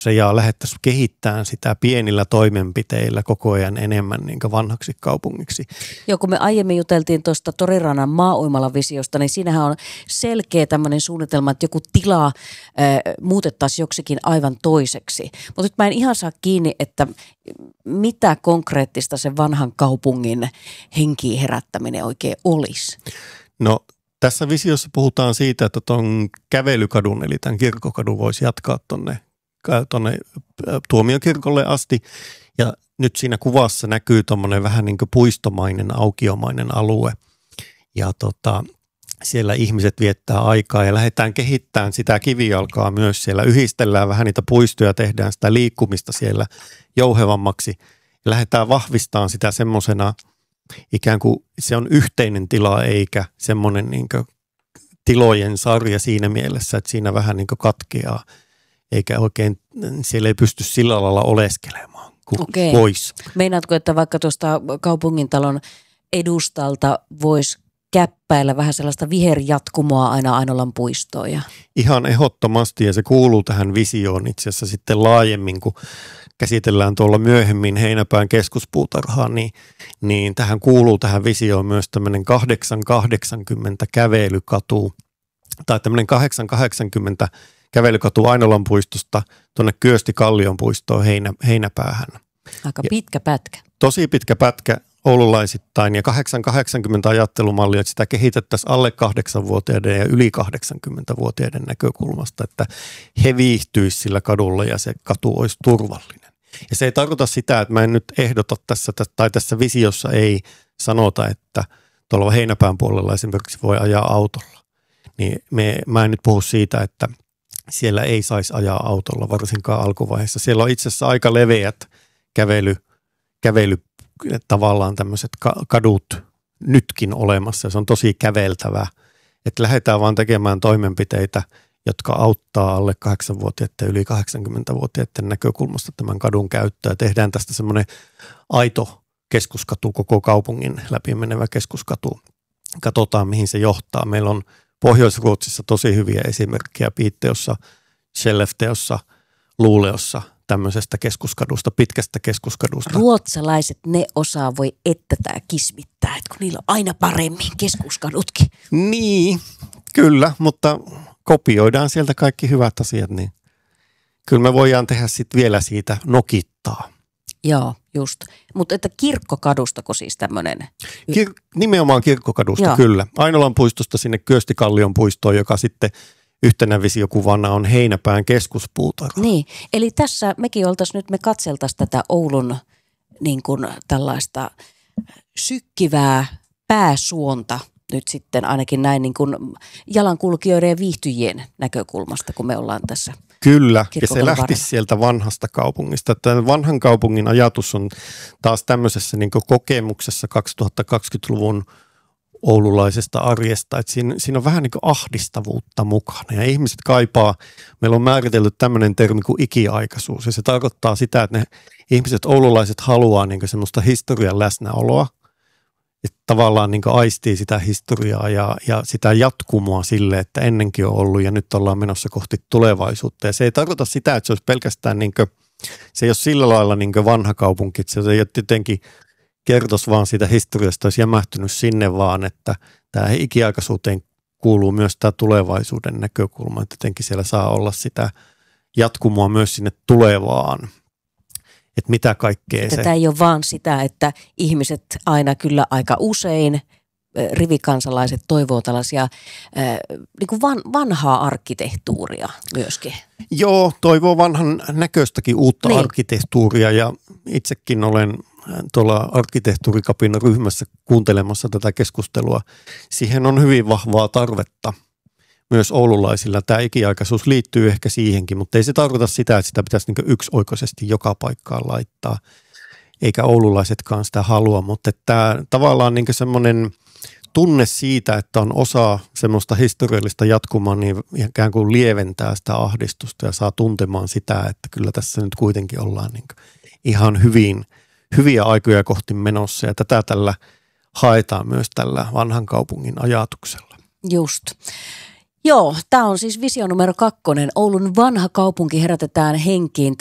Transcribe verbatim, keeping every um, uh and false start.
ja lähdettäisiin kehittämään sitä pienillä toimenpiteillä koko ajan enemmän niin kuin vanhaksi kaupungiksi. Joo, kun me aiemmin juteltiin tuosta Torirannan maa-uimalan visiosta, niin siinähän on selkeä tämmöinen suunnitelma, että joku tila äh, muutettaisiin joksikin aivan toiseksi. Mutta nyt mä en ihan saa kiinni, että mitä konkreettista se vanhan kaupungin henkiin herättäminen oikein olisi. No tässä visiossa puhutaan siitä, että tuon kävelykadun, eli tämän Kirkkokadun voisi jatkaa tuonne tuonne Tuomiokirkolle asti. Ja nyt siinä kuvassa näkyy tuommoinen vähän niin kuin puistomainen, aukiomainen alue. Ja tota, siellä ihmiset viettää aikaa ja lähdetään kehittämään sitä kivijalkaa myös. Siellä yhdistellään vähän niitä puistoja, tehdään sitä liikkumista siellä jouhevammaksi. Ja lähdetään vahvistamaan sitä semmoisena, ikään kuin se on yhteinen tila eikä semmoinen niin kuin tilojen sarja siinä mielessä, että siinä vähän niin kuin katkeaa. Eikä oikein, siellä ei pysty sillä lailla oleskelemaan kuin Okei. voisi. Meinaatko, että vaikka tuosta kaupungintalon edustalta voisi käppäillä vähän sellaista viherjatkumoa aina Ainolan puistoon? Ja... Ihan ehdottomasti, ja se kuuluu tähän visioon itse asiassa sitten laajemmin, kun käsitellään tuolla myöhemmin Heinäpään keskuspuutarhaa, niin, niin tähän kuuluu tähän visioon myös tämmöinen kahdeksan kahdeksankymmentä kävelykatu, tai tämmöinen kahdeksan kahdeksankymmentä kävelykatu Ainolan puistosta tuonne Kyösti Kallion puistoon Heinä, Heinäpäähän. Aika pitkä pätkä. Tosi pitkä pätkä oululaisittain ja kahdeksan kahdeksankymmentä ajattelumallia, että sitä kehitettäisiin alle kahdeksanvuotiaiden ja yli kahdeksankymmentävuotiaiden näkökulmasta, että he viihtyisivät sillä kadulla ja se katu olisi turvallinen. Ja se ei tarkoita sitä, että mä en nyt ehdota tässä, tai tässä visiossa ei sanota, että tuolla Heinäpään puolella esimerkiksi voi ajaa autolla. Niin me, mä en nyt puhu siitä, että siellä ei saisi ajaa autolla, varsinkaan alkuvaiheessa. Siellä on itse asiassa aika leveät kävely, kävely tavallaan tämmöiset kadut nytkin olemassa. Se on tosi käveltävää, että lähdetään vaan tekemään toimenpiteitä, jotka auttaa alle kahdeksanvuotiaiden ja yli kahdeksankymmentävuotiaiden näkökulmasta tämän kadun käyttöä. Tehdään tästä semmoinen aito keskuskatu, koko kaupungin läpi menevä keskuskatu. Katsotaan, mihin se johtaa. Meillä on Pohjois-Ruotsissa tosi hyviä esimerkkejä Piitteossa, Skellefteåssa, Luleåssa tämmöisestä keskuskadusta, pitkästä keskuskadusta. Ruotsalaiset ne osaa voi ettätää kismittää, että kun niillä on aina paremmin keskuskadutkin. Niin, kyllä, mutta kopioidaan sieltä kaikki hyvät asiat, niin kyllä me voidaan tehdä sitten vielä siitä nokittaa. Joo, just. Mutta että Kirkkokadustako siis tämmöinen? Kir- nimenomaan Kirkkokadusta, Joo. Kyllä. Ainolan puistosta sinne Kyösti-Kallion puistoon, joka sitten yhtenä visiokuvana on Heinäpään keskuspuutarha. Niin, eli tässä mekin oltaisiin nyt, me katseltaisiin tätä Oulun niin kuin tällaista sykkivää pääsuonta nyt sitten ainakin näin niin kuin jalankulkijoiden ja viihtyjien näkökulmasta, kun me ollaan tässä. Kyllä, ja se lähti sieltä vanhasta kaupungista. Tämän vanhan kaupungin ajatus on taas tämmöisessä niin kuin kokemuksessa kaksituhattakaksikymmentäluvun oululaisesta arjesta, että siinä, siinä on vähän niin kuin ahdistavuutta mukana ja ihmiset kaipaa, meillä on määritelty tämmöinen termi kuin ikiaikaisuus ja se tarkoittaa sitä, että ne ihmiset, oululaiset haluaa niin kuin semmoista historian läsnäoloa, että tavallaan niin kuin aistii sitä historiaa ja, ja sitä jatkumoa sille, että ennenkin on ollut ja nyt ollaan menossa kohti tulevaisuutta ja se ei tarkoita sitä, että se olisi pelkästään niin kuin, se ei ole sillä lailla niin kuin vanha kaupunki, että se ei ole jotenkin kertoisi vaan siitä historiasta, olisi jämähtynyt sinne vaan, että tämä ikiaikaisuuteen kuuluu myös tämä tulevaisuuden näkökulma, että jotenkin siellä saa olla sitä jatkumoa myös sinne tulevaan, että mitä kaikkea Tätä se. Tämä ei ole vaan sitä, että ihmiset aina kyllä aika usein, rivikansalaiset toivoo tällaisia niin kuin van, vanhaa arkkitehtuuria myöskin. Joo, toivoo vanhan näköistäkin uutta niin. arkkitehtuuria ja itsekin olen tuolla arkkitehtuurikapinan ryhmässä kuuntelemassa tätä keskustelua. Siihen on hyvin vahvaa tarvetta myös oululaisilla. Tämä ikiaikaisuus liittyy ehkä siihenkin, mutta ei se tarkoita sitä, että sitä pitäisi niin yksioikoisesti joka paikkaan laittaa. Eikä oululaisetkaan sitä halua, mutta tämä tavallaan niin semmoinen tunne siitä, että on osa semmoista historiallista jatkumaa, niin ikään kuin lieventää sitä ahdistusta ja saa tuntemaan sitä, että kyllä tässä nyt kuitenkin ollaan niin ihan hyvin, hyviä aikoja kohti menossa ja tätä tällä haetaan myös tällä vanhan kaupungin ajatuksella. Just. Joo, tämä on siis visio numero kakkonen. Oulun vanha kaupunki herätetään henkiin.